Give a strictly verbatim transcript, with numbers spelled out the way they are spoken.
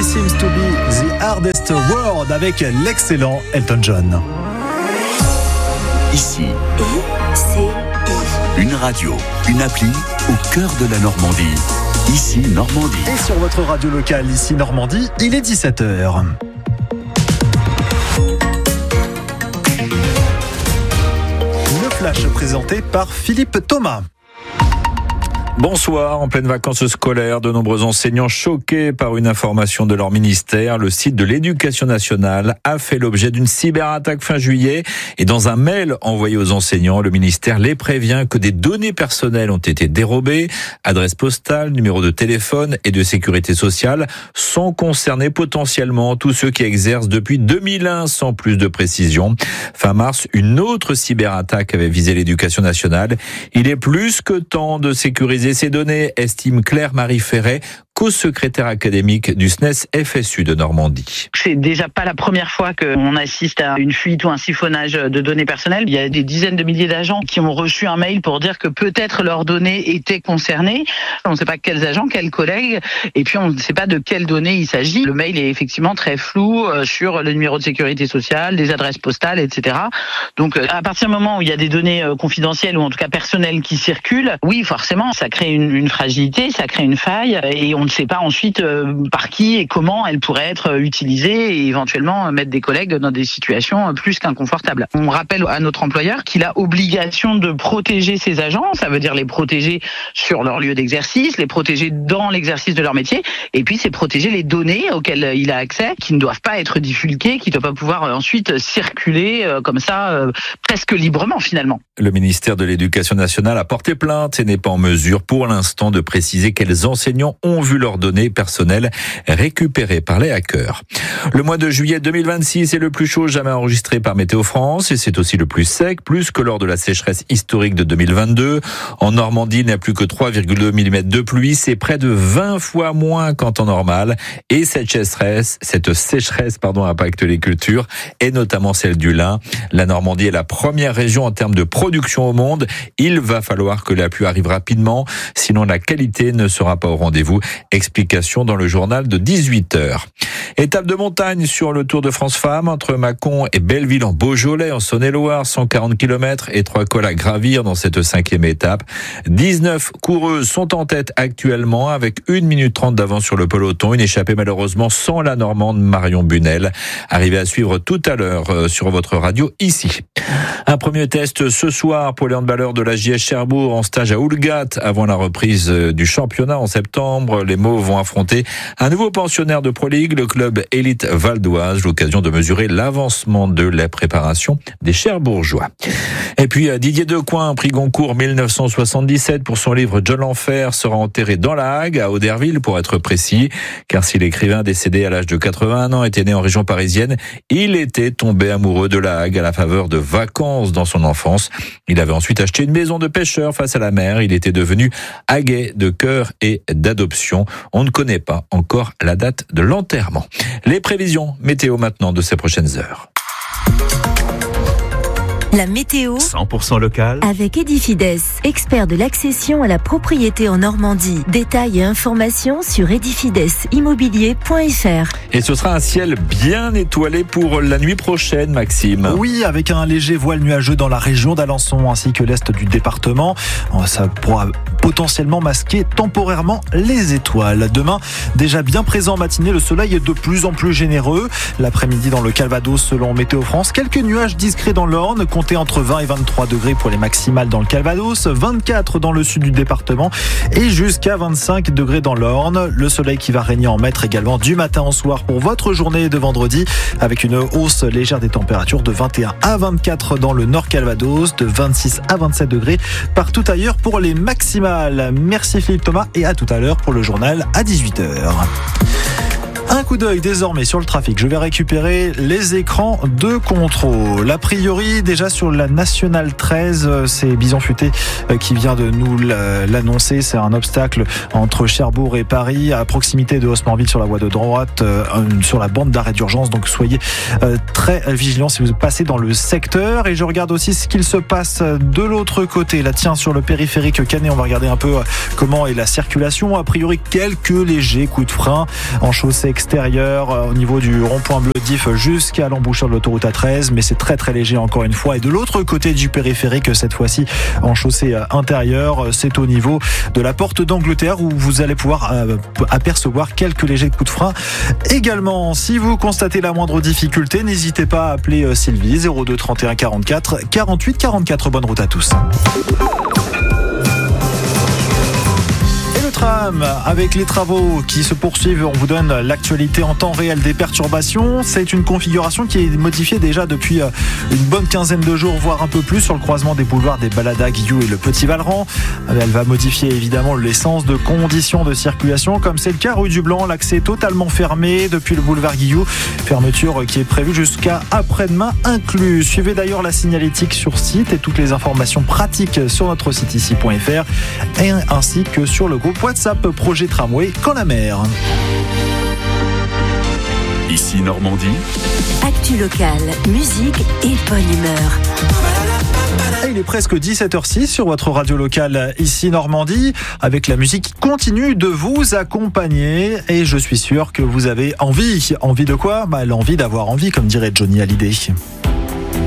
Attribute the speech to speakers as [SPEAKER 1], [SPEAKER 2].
[SPEAKER 1] Seems to be the hardest word avec l'excellent Elton John.
[SPEAKER 2] Ici,
[SPEAKER 3] I C I.
[SPEAKER 2] une radio, une appli au cœur de la Normandie. Ici, Normandie.
[SPEAKER 1] Et sur votre radio locale, ici Normandie, il est dix-sept heures. Le flash présenté par Philippe Thomas.
[SPEAKER 4] Bonsoir. En pleine vacances scolaires, de nombreux enseignants choqués par une information de leur ministère. Le site de l'Éducation nationale a fait l'objet d'une cyberattaque fin juillet. Et dans un mail envoyé aux enseignants, le ministère les prévient que des données personnelles ont été dérobées. Adresse postale, numéro de téléphone et de sécurité sociale sont concernés potentiellement tous ceux qui exercent depuis deux mille un sans plus de précision. Fin mars, une autre cyberattaque avait visé l'Éducation nationale. Il est plus que temps de sécuriser ces données, estime Claire-Marie Ferret, co-secrétaire académique du S N E S F S U de Normandie.
[SPEAKER 5] C'est déjà pas la première fois qu'on assiste à une fuite ou un siphonnage de données personnelles. Il y a des dizaines de milliers d'agents qui ont reçu un mail pour dire que peut-être leurs données étaient concernées. On ne sait pas quels agents, quels collègues, et puis on ne sait pas de quelles données il s'agit. Le mail est effectivement très flou sur le numéro de sécurité sociale, les adresses postales, et cetera. Donc à partir du moment où il y a des données confidentielles ou en tout cas personnelles qui circulent, oui, forcément, ça crée une, une fragilité, ça crée une faille, et on ne sait pas ensuite euh, par qui et comment elle pourrait être utilisée et éventuellement mettre des collègues dans des situations plus qu'inconfortables. On rappelle à notre employeur qu'il a obligation de protéger ses agents, ça veut dire les protéger sur leur lieu d'exercice, les protéger dans l'exercice de leur métier, et puis c'est protéger les données auxquelles il a accès, qui ne doivent pas être divulguées, qui ne doivent pas pouvoir ensuite circuler euh, comme ça, euh, presque librement finalement.
[SPEAKER 4] Le ministère de l'Éducation nationale a porté plainte et n'est pas en mesure pour l'instant de préciser quels enseignants ont vu leurs données personnelles récupérées par les hackers. Le mois de juillet deux mille vingt-six est le plus chaud jamais enregistré par Météo France et c'est aussi le plus sec, plus que lors de la sécheresse historique de deux mille vingt-deux. En Normandie, il n'y a plus que trois virgule deux millimètres de pluie, c'est près de vingt fois moins qu'en temps normal. Et cette sécheresse, cette sécheresse, pardon, impacte les cultures et notamment celle du lin. La Normandie est la première région en termes de production au monde. Il va falloir que la pluie arrive rapidement, sinon la qualité ne sera pas au rendez-vous. Explication dans le journal de dix-huit heures. Étape de montagne sur le Tour de France Femmes entre Mâcon et Belleville en Beaujolais en Saône-et-Loire, cent quarante kilomètres et trois cols à gravir dans cette cinquième étape. dix-neuf coureuses sont en tête actuellement avec une minute trente d'avance sur le peloton. Une échappée malheureusement sans la Normande Marion Bunel. Arrivée à suivre tout à l'heure sur votre radio ici. Un premier test ce soir pour les handballeurs de la J S Cherbourg en stage à Oulgat avant la reprise du championnat en septembre. Les Mauves vont affronter un nouveau pensionnaire de Pro League, le club Élite Val d'Oise, l'occasion de mesurer l'avancement de la préparation des Cherbourgeois. Et puis Didier Decoing, prix Goncourt mille neuf cent soixante-dix-sept pour son livre John l'Enfer, sera enterré dans la Hague, à Auderville pour être précis, car si l'écrivain décédé à l'âge de quatre-vingt-un ans était né en région parisienne, il était tombé amoureux de la Hague à la faveur de vacances dans son enfance. Il avait ensuite acheté une maison de pêcheur face à la mer. Il était devenu haguais de cœur et d'adoption. On ne connaît pas encore la date de l'enterrement. Les prévisions météo maintenant de ces prochaines heures.
[SPEAKER 3] La météo
[SPEAKER 2] cent pour cent local
[SPEAKER 3] avec Edifides, expert de l'accession à la propriété en Normandie. Détails et informations sur edifides immobilier point f r.
[SPEAKER 4] Et ce sera un ciel bien étoilé pour la nuit prochaine, Maxime.
[SPEAKER 1] Oui, avec un léger voile nuageux dans la région d'Alençon ainsi que l'est du département. Ça pourra potentiellement masquer temporairement les étoiles. Demain, déjà bien présent en matinée, le soleil est de plus en plus généreux. L'après-midi dans le Calvados, selon Météo France, quelques nuages discrets dans l'Orne, comptez entre vingt et vingt-trois degrés pour les maximales dans le Calvados, vingt-quatre dans le sud du département et jusqu'à vingt-cinq degrés dans l'Orne. Le soleil qui va régner en maître également du matin au soir pour votre journée de vendredi, avec une hausse légère des températures de vingt et un à vingt-quatre dans le nord Calvados, de vingt-six à vingt-sept degrés partout ailleurs pour les maximales. Merci Philippe Thomas et à tout à l'heure pour le journal à dix-huit heures. Un coup d'œil désormais sur le trafic. Je vais récupérer les écrans de contrôle. A priori, déjà sur la Nationale treize, c'est Bison Futé qui vient de nous l'annoncer. C'est un obstacle entre Cherbourg et Paris, à proximité de Haussmanville sur la voie de droite, sur la bande d'arrêt d'urgence. Donc soyez très vigilants si vous passez dans le secteur. Et je regarde aussi ce qu'il se passe de l'autre côté. Là, tiens, sur le périphérique Canet, on va regarder un peu comment est la circulation. A priori, quelques légers coups de frein en chaussée extérieure extérieur au niveau du rond-point bleu d'If jusqu'à l'embouchure de l'autoroute A treize, mais c'est très très léger encore une fois. Et de l'autre côté du périphérique, cette fois-ci en chaussée intérieure, c'est au niveau de la porte d'Angleterre où vous allez pouvoir euh, apercevoir quelques légers coups de frein. Également, si vous constatez la moindre difficulté, n'hésitez pas à appeler Sylvie zéro deux trente et un quarante-quatre quarante-huit quarante-quatre. Bonne route à tous. Tram, avec les travaux qui se poursuivent, on vous donne l'actualité en temps réel des perturbations. C'est une configuration qui est modifiée déjà depuis une bonne quinzaine de jours, voire un peu plus, sur le croisement des boulevards des Baladas, Guillou et le Petit Valran. Elle va modifier évidemment l'essence de conditions de circulation, comme c'est le cas rue du Blanc. L'accès est totalement fermé depuis le boulevard Guillou. Fermeture qui est prévue jusqu'à après-demain inclus. Suivez d'ailleurs la signalétique sur site et toutes les informations pratiques sur notre site ici point f r et ainsi que sur le groupe WhatsApp Projet Tramway Quand la mer.
[SPEAKER 2] Ici Normandie.
[SPEAKER 3] Actu locale, musique et bonne humeur.
[SPEAKER 1] Il est presque dix-sept heures six sur votre radio locale ici Normandie, avec la musique qui continue de vous accompagner et je suis sûr que vous avez envie. Envie de quoi ? Bah, l'envie d'avoir envie, comme dirait Johnny Hallyday.